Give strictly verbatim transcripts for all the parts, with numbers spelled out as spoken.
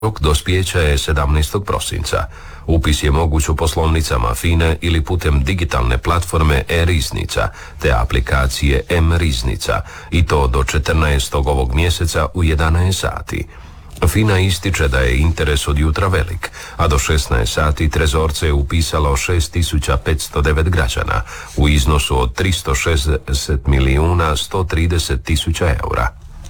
Rok dospijeća je sedamnaestog prosinca. Upis je moguć u poslovnicama FINA-e ili putem digitalne platforme e-riznica te aplikacije M-riznica i to do četrnaestog ovog mjeseca u jedanaest sati. FINA ističe da je interes od jutra velik, a do šesnaest sati trezorce je upisalo šest tisuća petsto devet građana u iznosu od tristo šezdeset milijuna sto trideset tisuća eura.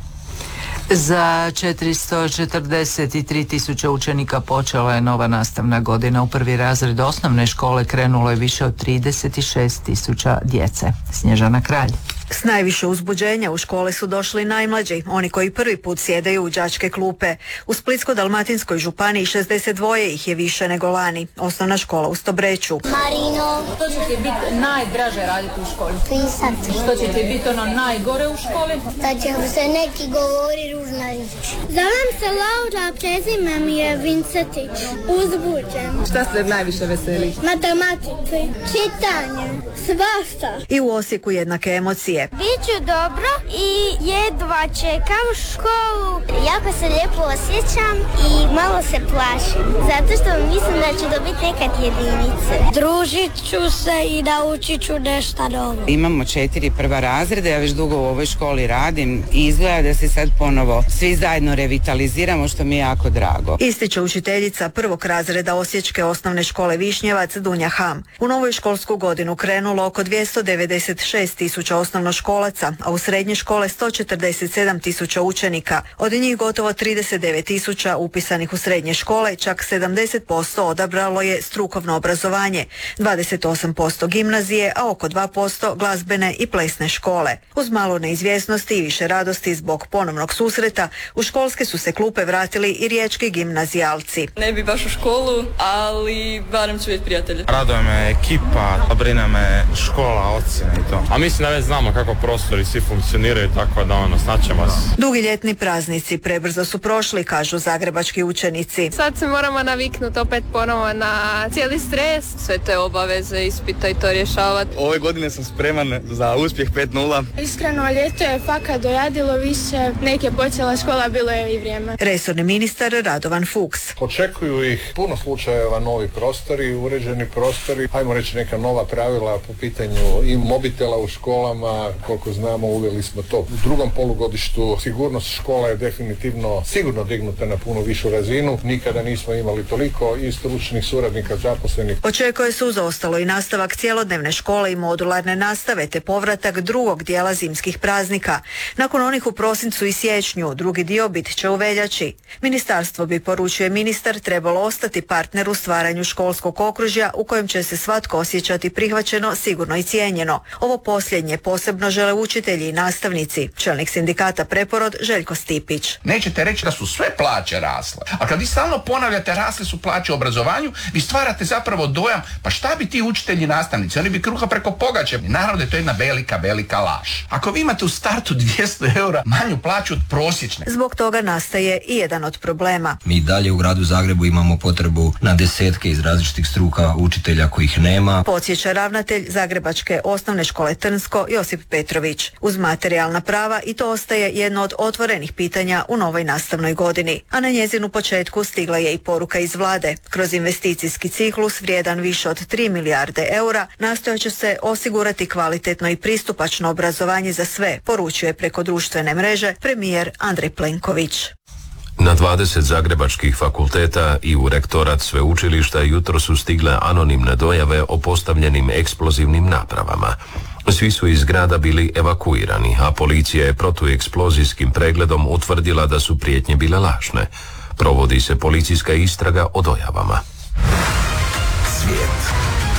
Za četiristo četrdeset tri tisuće učenika počela je nova nastavna godina. U prvi razred osnovne škole krenulo je više od trideset šest tisuća djece. Snježana Kralj. S najviše uzbuđenja u škole su došli najmlađi, oni koji prvi put sjedaju u đačke klupe. U Splitsko-dalmatinskoj županiji šezdeset dva ih je više nego lani. Osnovna škola u Stobreću. Marino. Što će ti biti najdraže raditi u školi? Pisati. Što će ti biti ono najgore u školi? Da će se neki govori ružna riječ. Zovem se Laura, prezime mi je Vincetić. Uzbuđen. Šta se najviše veseli? Matematici. Čitanje. Svašta. I u Osijeku jednake emocije. Biću dobro i jedva čekam školu. Jako se lijepo osjećam i malo se plašim. Zato što mislim da ću dobiti nekad jedinice. Družit ću se i naučit ću nešto novo. Imamo četiri prva razreda, ja već dugo u ovoj školi radim i izgleda da se sad ponovo svi zajedno revitaliziramo, što mi je jako drago. Ističe učiteljica prvog razreda Osječke osnovne škole Višnjevac Dunja Ham. U novoj školsku godinu krenulo oko dvjesto devedeset šest tisuća osnovnoškolaca, a u srednje škole sto četrdeset sedam tisuća učenika. Od njih gotovo trideset devet tisuća upisanih u srednje škole, čak sedamdeset posto odabralo je strukovno obrazovanje, dvadeset osam posto gimnazije, a oko dva posto glazbene i plesne škole. Uz malo neizvjesnosti i više radosti zbog ponovnog susreta, u školske su se klupe vratili i riječki gimnazijalci. Ne bi baš u školu, ali barem ću vidjeti prijatelje. Raduje me ekipa, brine me škola, ocjene i to. A mislim da već znamo kako prostori svi funkcioniraju, tako da ono, snaćemo se. Dugi ljetni praznici prebrzo su prošli, kažu zagrebački učenici. Sad se moramo naviknuti opet ponovo na cijeli stres, sve te obaveze, ispita i to rješavati. Ove godine sam spreman za uspjeh pet nula. Iskreno, ljeto je fakat dojadilo više, nek je počela škola, bilo je i vrijeme. Resorni ministar Radovan Fuchs. Očekuju ih puno slučajeva, novi prostori, uređeni prostori, ajmo reći neka nova pravila po pitanju i mobitela u školama, koliko znamo uveli smo to. U drugom polugodištu sigurnost škola je definitivno sigurno dignuta na puno višu razinu, nikada nismo imali toliko i stručnih suradnika zaposlenih. Očekuje se uz ostalo i nastavak cjelodnevne škole i modularne nastave te povratak drugog dijela zimskih praznika. Nakon onih u prosincu i siječnju, drugi dio bit će u veljači. Ministarstvo bi, poručuje ministar, trebalo ostati partner u stvaranju školskog okružja u kojem će se svatko osjećati prihvaćeno, sigurno i cijenjeno. Ovo posljednje posebno žele učitelji i nastavnici. Čelnik sindikata Preporod Željko Stipić. Nećete reći da su sve plaće rasle, a kad vi stalno ponavljate rasle su plaće u obrazovanju, vi stvarate zapravo dojam pa šta bi ti učitelji i nastavnici, oni bi kruha preko pogače. Naravno da je to jedna velika, velika laž. Ako vi imate u startu dvjesto eura manju plaću od prosječne. Zbog toga nastaje i jedan od problema. Mi dalje u gradu Zagrebu imamo potrebu na desetke iz različitih struka učitelja kojih nema. Podsjeća ravnatelj Zagrebačke osnovne škole Trnsko Josip Petrović. Uz materijalna prava i to ostaje jedno od otvorenih pitanja u novoj nastavnoj godini. A na njezinu početku stigla je i poruka iz vlade. Kroz investicijski ciklus vrijedan više od tri milijarde eura nastojat će se osigurati kvalitetno i pristupačno obrazovanje za sve, poručuje preko društvene mreže premijer Andrej Plenković. Na dvadeset zagrebačkih fakulteta i u rektorat sveučilišta jutro su stigle anonimne dojave o postavljenim eksplozivnim napravama. Svi su iz grada bili evakuirani, a policija je protueksplozijskim pregledom utvrdila da su prijetnje bile lažne. Provodi se policijska istraga o dojavama. Svijet.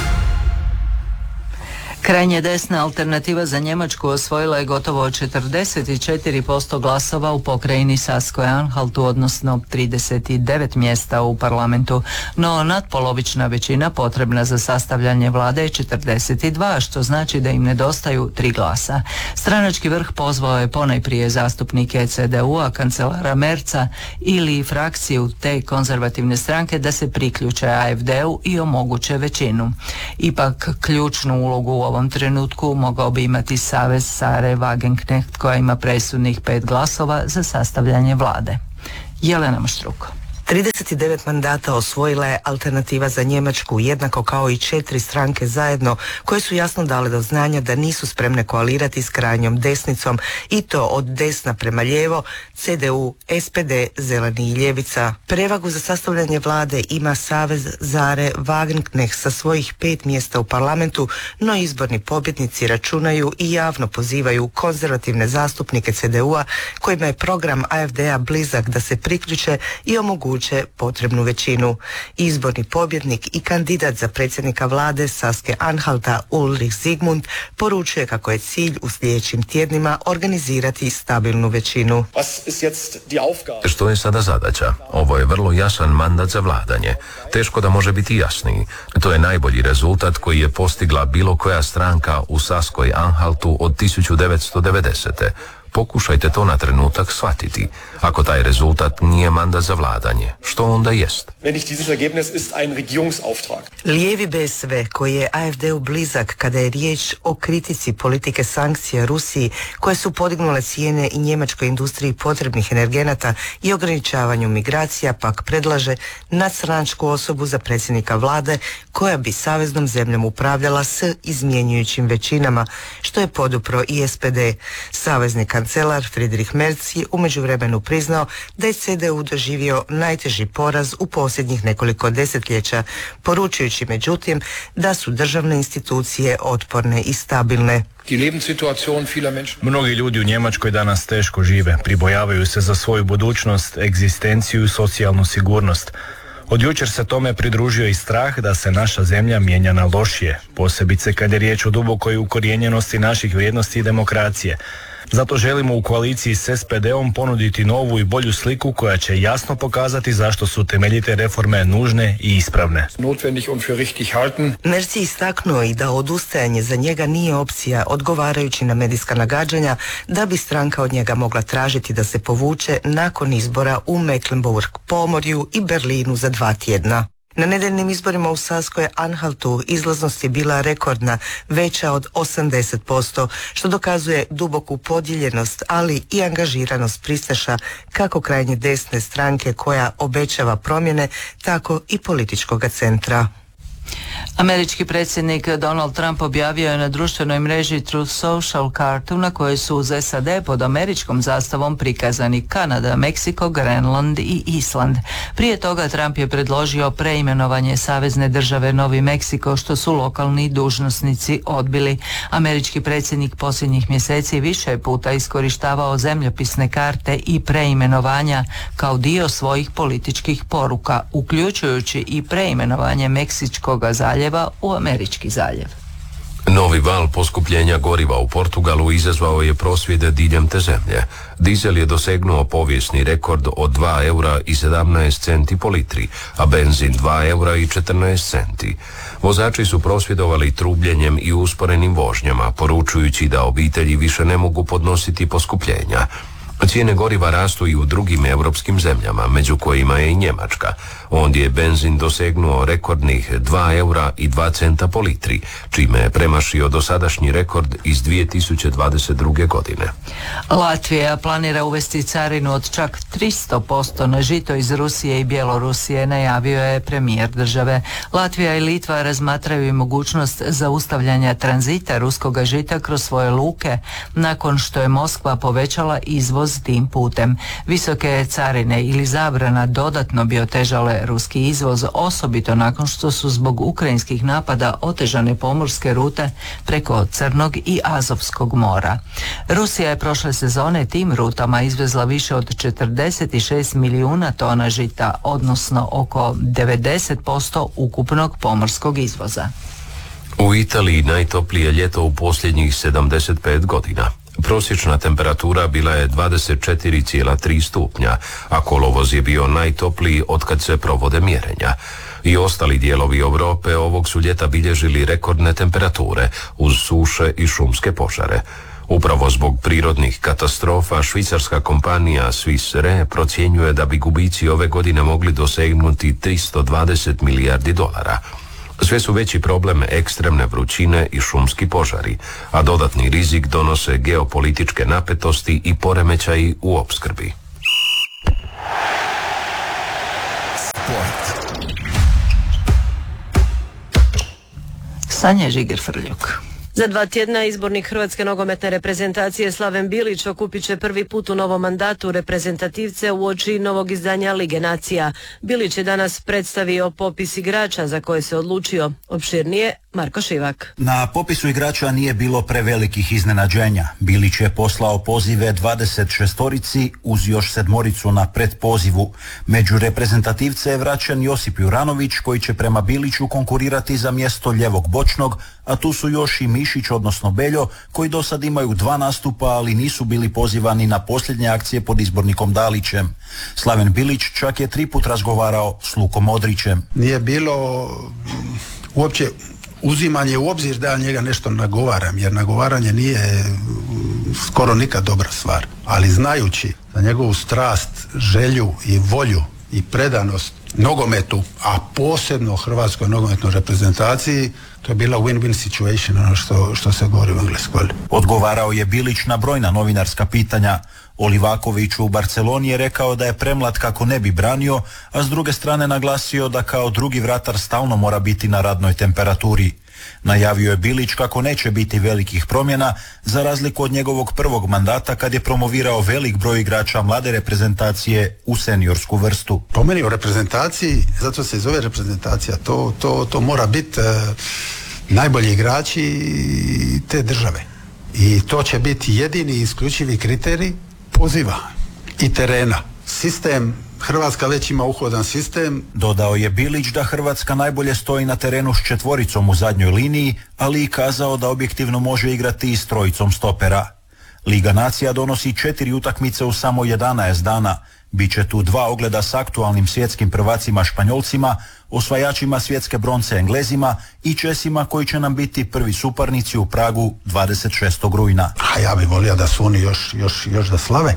Krajnje desna Alternativa za Njemačku osvojila je gotovo četrdeset četiri posto glasova u pokrajini Sasko-Anhaltu, odnosno trideset devet mjesta u parlamentu, no nadpolovična većina potrebna za sastavljanje vlade je četrdeset dva, što znači da im nedostaju tri glasa. Stranački vrh pozvao je ponajprije zastupnike C D U-a, kancelara Merca ili frakciju te konzervativne stranke da se priključe A F D-u i omoguće većinu. Ipak ključnu ulogu u ovom trenutku mogao bi imati savez Sare Wagenknecht koja ima presudnih pet glasova za sastavljanje vlade. Jelena Maštruko. trideset devet mandata osvojila je Alternativa za Njemačku, jednako kao i četiri stranke zajedno, koje su jasno dale do znanja da nisu spremne koalirati s krajnjom desnicom, i to od desna prema lijevo, C D U, S P D, Zeleni i Ljevica. Prevagu za sastavljanje vlade ima Savez Zare Wagenknecht sa svojih pet mjesta u parlamentu, no izborni pobjednici računaju i javno pozivaju konzervativne zastupnike C D U-a, kojima je program A F D-a blizak, da se priključe i omoguće potrebnu većinu. Izborni pobjednik i kandidat za predsjednika vlade Saske Anhalta Ulrich Zygmunt poručuje kako je cilj u sljedećim tjednima organizirati stabilnu većinu. Što je sada zadaća? Ovo je vrlo jasan mandat za vladanje. Teško da može biti jasniji. To je najbolji rezultat koji je postigla bilo koja stranka u Saskoj Anhaltu od tisuću devetsto devedesete. Pokušajte to na trenutak shvatiti. Ako taj rezultat nije mandat za vladanje, što onda jest? Lijevi B S V, koji je A F D-u blizak kada je riječ o kritici politike sankcija Rusiji, koje su podignule cijene i njemačkoj industriji potrebnih energenata i ograničavanju migracija, pak predlaže nadstranačku osobu za predsjednika vlade, koja bi saveznom zemljom upravljala s izmjenjujućim većinama, što je podupro i S P D. Savezni kancelar Friedrich Merz je u međuvremenu priznao da je C D U doživio najteži poraz u posljednjih nekoliko desetljeća, poručujući međutim da su državne institucije otporne i stabilne. Mnogi ljudi u Njemačkoj danas teško žive, pribojavaju se za svoju budućnost, egzistenciju i socijalnu sigurnost. Od jučer se tome pridružio i strah da se naša zemlja mijenja na lošije, posebice kad je riječ o dubokoj ukorijenjenosti naših vrijednosti i demokracije. Zato želimo u koaliciji s S P D-om ponuditi novu i bolju sliku koja će jasno pokazati zašto su temeljite reforme nužne i ispravne. Merz je istaknuo i da odustajanje za njega nije opcija, odgovarajući na medijska nagađanja da bi stranka od njega mogla tražiti da se povuče nakon izbora u Mecklenburg-Pomorju i Berlinu za dva tjedna. Na nedeljnim izborima u Saskoj Anhaltu izlaznost je bila rekordna, veća od osamdeset posto, što dokazuje duboku podijeljenost, ali i angažiranost pristaša kako krajnje desne stranke koja obećava promjene, tako i političkog centra. Američki predsjednik Donald Trump objavio je na društvenoj mreži Truth Social kartu na kojoj su uz S A D pod američkom zastavom prikazani Kanada, Meksiko, Grenland i Island. Prije toga Trump je predložio preimenovanje savezne države Novi Meksiko, što su lokalni dužnosnici odbili. Američki predsjednik posljednjih mjeseci više je puta iskorištavao zemljopisne karte i preimenovanja kao dio svojih političkih poruka, uključujući i preimenovanje Meksičkog zaljeva u Američki zaljev. Novi val poskupljenja goriva u Portugalu izazvao je prosvjede diljem te zemlje. Dizel je dosegnuo povijesni rekord od dva eura i sedamnaest centi po litri, a benzin dva eura i četrnaest centi. Vozači su prosvjedovali trubljenjem i usporenim vožnjama, poručujući da obitelji više ne mogu podnositi poskupljenja. Cijene goriva rastu i u drugim europskim zemljama, među kojima je i Njemačka. Ondje je benzin dosegnuo rekordnih dva eura i dva centa po litri, čime je premašio dosadašnji rekord iz dvije tisuće dvadeset druge. godine. Latvija planira uvesti carinu od čak tristo posto na žito iz Rusije i Bjelorusije, najavio je premijer države. Latvija i Litva razmatraju i mogućnost zaustavljanja tranzita ruskoga žita kroz svoje luke, nakon što je Moskva povećala izvoz tim putem. Visoke carine ili zabrana dodatno bi otežale ruski izvoz, osobito nakon što su zbog ukrajinskih napada otežane pomorske rute preko Crnog i Azovskog mora. Rusija je prošle sezone tim rutama izvezla više od četrdeset šest milijuna tona žita, odnosno oko devedeset posto ukupnog pomorskog izvoza. U Italiji najtoplije ljeto u posljednjih sedamdeset pet godina. Prosječna temperatura bila je dvadeset četiri zarez tri stupnja, a kolovoz je bio najtopliji otkad se provode mjerenja. I ostali dijelovi Europe ovog su ljeta bilježili rekordne temperature uz suše i šumske požare. Upravo zbog prirodnih katastrofa švicarska kompanija Swiss Re procjenjuje da bi gubici ove godine mogli dosegnuti tristo dvadeset milijardi dolara. Sve su veći problem ekstremne vrućine i šumski požari, a dodatni rizik donose geopolitičke napetosti i poremećaji u opskrbi. sport. Sanja Žiger-Frljuk. Za dva tjedna izbornik Hrvatske nogometne reprezentacije Slaven Bilić okupit će prvi put u novom mandatu reprezentativce uoči novog izdanja Lige nacija. Bilić je danas predstavio popis igrača za koje se odlučio. Opširnije Marko Šivak. Na popisu igrača nije bilo prevelikih iznenađenja. Bilić je poslao pozive dvadeset šestorici uz još sedmoricu na predpozivu. Među reprezentativce je vraćen Josip Juranović koji će prema Biliću konkurirati za mjesto ljevog bočnog, a tu su još i Mišić odnosno Beljo koji do sad imaju dva nastupa, ali nisu bili pozivani na posljednje akcije pod izbornikom Dalićem. Slaven Bilić čak je tri put razgovarao s Lukom Modrićem. Nije bilo uopće uzimanje u obzir da ja njega nešto nagovaram, jer nagovaranje nije skoro nikad dobra stvar. Ali znajući za njegovu strast, želju i volju i predanost nogometu, a posebno hrvatskoj nogometnoj reprezentaciji, to je bila win-win situation, ono što, što se govori u Engleskoj. Odgovarao je Bilić na brojna novinarska pitanja. O Livakoviću u Barceloni je rekao da je premlad kako ne bi branio, a s druge strane naglasio da kao drugi vratar stalno mora biti na radnoj temperaturi. Najavio je Bilić kako neće biti velikih promjena, za razliku od njegovog prvog mandata kad je promovirao velik broj igrača mlade reprezentacije u seniorsku vrstu. Po meni u reprezentaciji, zato se zove reprezentacija, to, to, to mora biti uh, najbolji igrači te države. I to će biti jedini isključivi kriterij poziva i terena. Sistem, Hrvatska već ima uhodan sistem. Dodao je Bilić da Hrvatska najbolje stoji na terenu s četvoricom u zadnjoj liniji, ali i kazao da objektivno može igrati i s trojicom stopera. Liga nacija donosi četiri utakmice u samo jedanaest dana. Biće tu dva ogleda s aktualnim svjetskim prvacima Španjolcima, osvajačima svjetske bronce Englezima i Česima koji će nam biti prvi suparnici u Pragu dvadeset šestog rujna. A ja bih volio da su oni još, još, još da slave.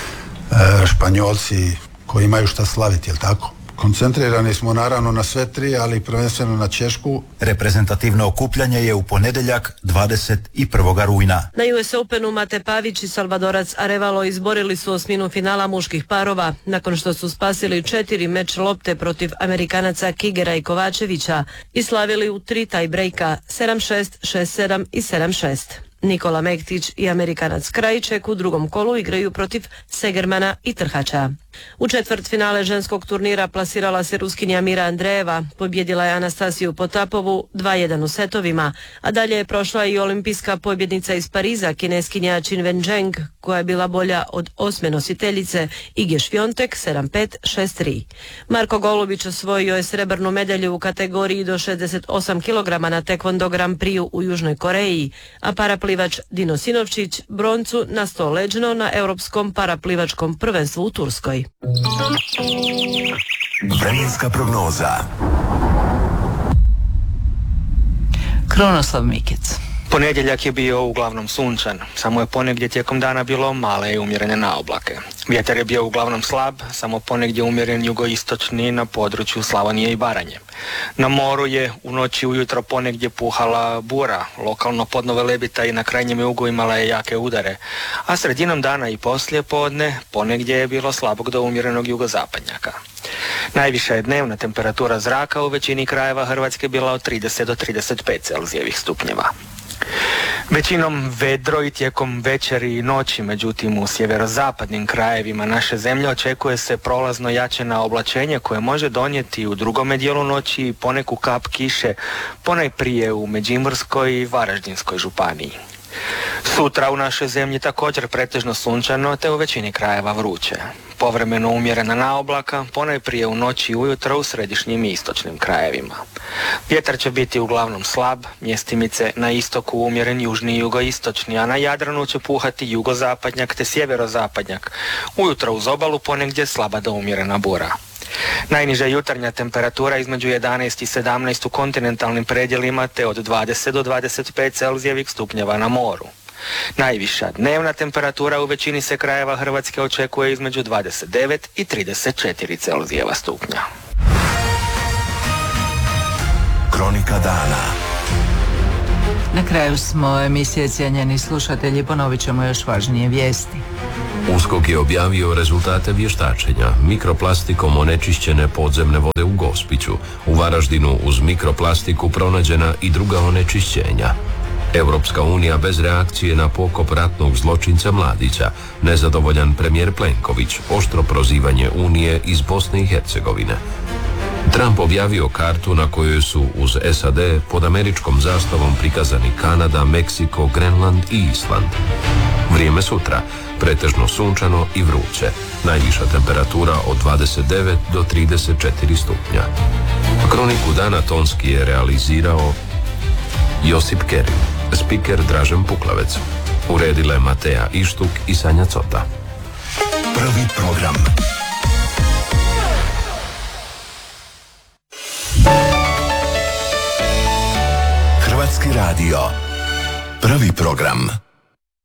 E, Španjolci koji imaju šta slaviti, jel tako? Koncentrirani smo naravno na sve tri, ali prvenstveno na Češku. Reprezentativno okupljanje je u ponedjeljak dvadeset prvog rujna. Na U S Openu Mate Pavić i Salvadorac Arevalo izborili su osminu finala muških parova, nakon što su spasili četiri meč lopte protiv Amerikanaca Kigera i Kovačevića i slavili u tri taj-brejka sedam šest, šest sedam i sedam šest. Nikola Mektić i Amerikanac Krajiček u drugom kolu igraju protiv Segermana i Trhača. U četvrtfinale ženskog turnira plasirala se Ruskinja Mira Andreeva, pobjedila je Anastasiju Potapovu dva jedan u setovima, a dalje je prošla i olimpijska pobjednica iz Pariza, Kineskinja Qin Wenjeng, koja je bila bolja od osme nositeljice Ige Švjontek sedam pet, šest tri. Marko Golubić osvojio je srebrnu medalju u kategoriji do šezdeset osam kilograma na Taekwondo Grand Prix u Južnoj Koreji, a paraplivač Dino Sinovčić broncu na sto leđno na Europskom paraplivačkom prvenstvu u Turskoj. Vremenska prognoza. Krunoslav Mikec. Ponedjeljak je bio uglavnom sunčan, samo je ponegdje tijekom dana bilo male i umjerene naoblake. Vjetar je bio uglavnom slab, samo ponegdje umjeren jugoistočni na području Slavonije i Baranje. Na moru je u noći ujutro ponegdje puhala bura, lokalno podno Velebita i na krajnjem jugu imala je jake udare, a sredinom dana i poslije podne ponegdje je bilo slabog do umjerenog jugozapadnjaka. Najviša je dnevna temperatura zraka u većini krajeva Hrvatske bila od trideset do trideset pet Celzijevih stupnjeva. Većinom vedro i tijekom večeri i noći, međutim u sjeverozapadnim krajevima naše zemlje očekuje se prolazno jačeno oblačenje koje može donijeti u drugome dijelu noći i poneku kap kiše, ponajprije u Međimurskoj i Varaždinskoj županiji. Sutra u našoj zemlji također pretežno sunčano te u većini krajeva vruće. Povremeno umjerena naoblaka, ponajprije u noći i ujutro u središnjim i istočnim krajevima. Vjetar će biti uglavnom slab, mjestimice na istoku umjeren južni i jugoistočni, a na Jadranu će puhati jugozapadnjak te sjeverozapadnjak. Ujutro uz obalu ponegdje slaba do umjerena bura. Najniža jutarnja temperatura između jedanaest i sedamnaest u kontinentalnim predjelima te od dvadeset do dvadeset pet Celzijevih stupnjeva na moru. Najviša dnevna temperatura u većini se krajeva Hrvatske očekuje između dvadeset devet i trideset četiri Celzijeva stupnja. Kronika dana. Na kraju smo emisije, cijenjeni slušatelji, ponovit ćemo još važnije vijesti. USKOK je objavio rezultate vještačenja mikroplastikom onečišćene podzemne vode u Gospiću. U Varaždinu uz mikroplastiku pronađena i druga onečišćenja. Europska unija bez reakcije na pokop ratnog zločinca Mladića. Nezadovoljan premijer Plenković, oštro prozivanje Unije iz Bosne i Hercegovine. Trump objavio kartu na kojoj su uz S A D pod američkom zastavom prikazani Kanada, Meksiko, Grenland i Island. Vrijeme sutra, pretežno sunčano i vruće. Najviša temperatura od dvadeset devet do trideset četiri stupnja. Kroniku dana tonski je realizirao Josip Kerim, spiker Dražen Puklavec. Uredile Mateja Ištuk i Sanja Cota. Prvi program. Hrvatski radio. Prvi program.